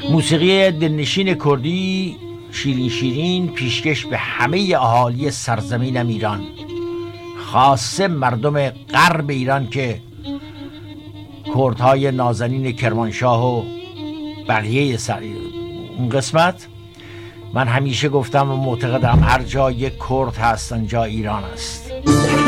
موسیقی دلنشین کردی شیرین شیرین پیشکش به همه اهالی سرزمینم ایران، خاصه مردم غرب ایران که کردهای نازنین کرمانشاه و بقیه اون قسمت. من همیشه گفتم و معتقدم هر جا یک کرد هست آنجا ایران است.